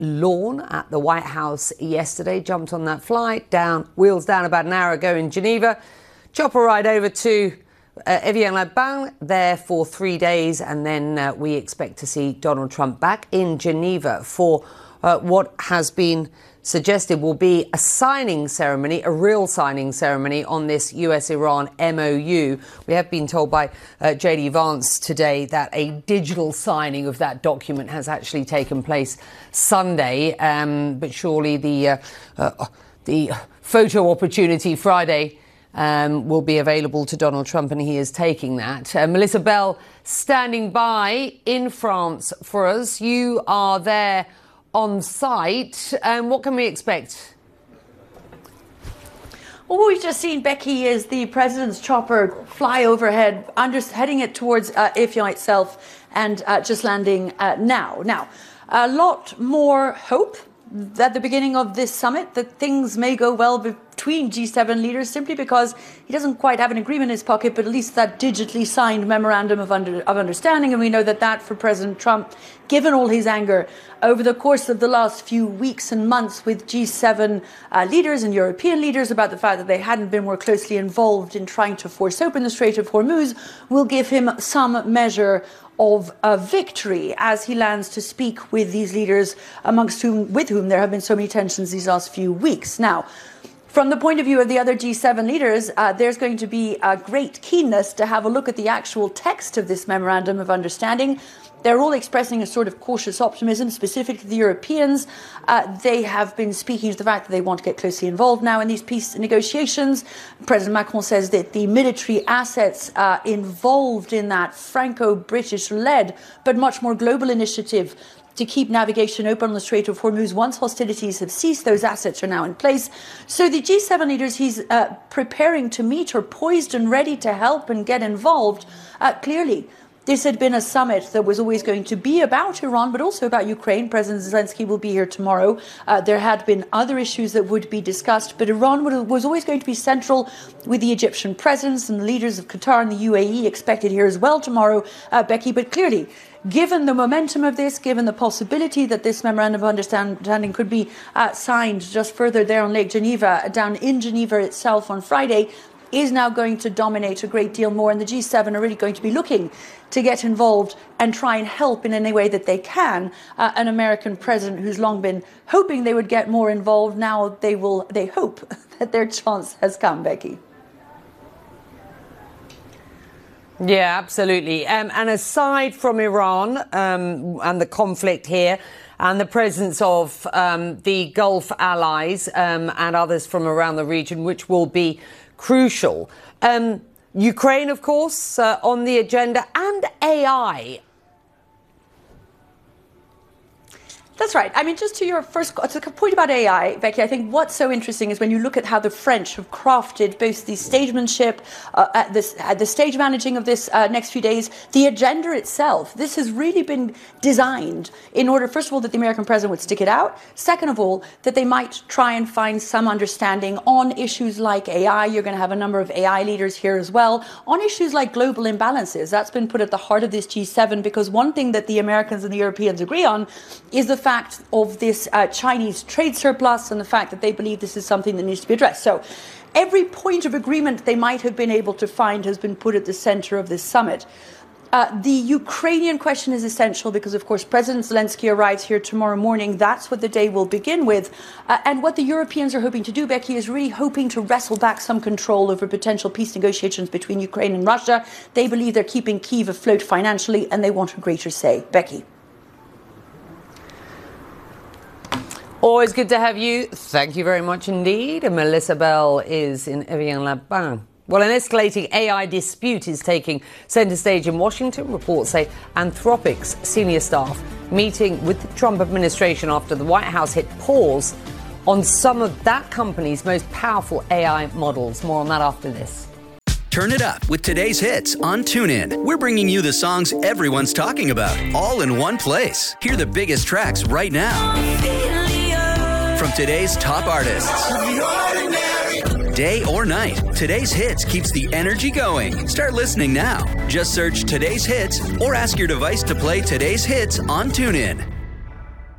lawn at the White House yesterday, jumped on that flight, wheels down about an hour ago in Geneva, chopper ride over to Evian-les-Bains there for 3 days, and then we expect to see Donald Trump back in Geneva for what has been suggested will be a signing ceremony, a real signing ceremony on this US-Iran MOU. We have been told by J.D. Vance today that a digital signing of that document has actually taken place Sunday, but surely the photo opportunity Friday will be available to Donald Trump, and he is taking that. Melissa Bell standing by in France for us. You are there on site. What can we expect? Well, what we've just seen, Becky, is the president's chopper fly overhead, heading it towards Evian itself, and just landing now. Now, a lot more hope at the beginning of this summit that things may go well between G7 leaders, simply because he doesn't quite have an agreement in his pocket, but at least that digitally signed memorandum of understanding. And we know that for President Trump, given all his anger over the course of the last few weeks and months with G7 leaders and European leaders about the fact that they hadn't been more closely involved in trying to force open the Strait of Hormuz, will give him some measure of a victory as he lands to speak with these leaders, with whom there have been so many tensions these last few weeks. Now, from the point of view of the other G7 leaders, there's going to be a great keenness to have a look at the actual text of this memorandum of understanding. They're all expressing a sort of cautious optimism, specific to the Europeans. They have been speaking to the fact that they want to get closely involved now in these peace negotiations. President Macron says that the military assets involved in that Franco-British-led but much more global initiative to keep navigation open on the Strait of Hormuz once hostilities have ceased, those assets are now in place. So the G7 leaders he's preparing to meet are poised and ready to help and get involved. Clearly, this had been a summit that was always going to be about Iran, but also about Ukraine. President Zelensky will be here tomorrow. There had been other issues that would be discussed, but Iran was always going to be central, with the Egyptian presidents and the leaders of Qatar and the UAE expected here as well tomorrow, Becky. But clearly, given the momentum of this, given the possibility that this memorandum of understanding could be signed just further there on Lake Geneva, down in Geneva itself on Friday, is now going to dominate a great deal more. And the G7 are really going to be looking to get involved and try and help in any way that they can an American president who's long been hoping they would get more involved. Now they hope that their chance has come, Becky. Yeah, absolutely. And aside from Iran and the conflict here and the presence of the Gulf allies and others from around the region, which will be crucial, Ukraine, of course, on the agenda, and AI. That's right. I mean, just to your first point about AI, Becky, I think what's so interesting is when you look at how the French have crafted both the stagemanship, the stage managing of this next few days, the agenda itself. This has really been designed in order, first of all, that the American president would stick it out. Second of all, that they might try and find some understanding on issues like AI. You're going to have a number of AI leaders here as well. On issues like global imbalances, that's been put at the heart of this G7, because one thing that the Americans and the Europeans agree on is the fact of this Chinese trade surplus and the fact that they believe this is something that needs to be addressed. So every point of agreement they might have been able to find has been put at the center of this summit. The Ukrainian question is essential because, of course, President Zelensky arrives here tomorrow morning. That's what the day will begin with. And what the Europeans are hoping to do, Becky, is really hoping to wrestle back some control over potential peace negotiations between Ukraine and Russia. They believe they're keeping Kyiv afloat financially, and they want a greater say. Becky. Always good to have you. Thank you very much indeed. And Melissa Bell is in Evian-les-Bains. Well, an escalating AI dispute is taking centre stage in Washington. Reports say Anthropic's senior staff meeting with the Trump administration after the White House hit pause on some of that company's most powerful AI models. More on that after this. Turn it up with today's hits on TuneIn. We're bringing you the songs everyone's talking about, all in one place. Hear the biggest tracks right now from today's top artists. Day or night, today's hits keeps the energy going. Start listening now. Just search today's hits or ask your device to play today's hits on TuneIn.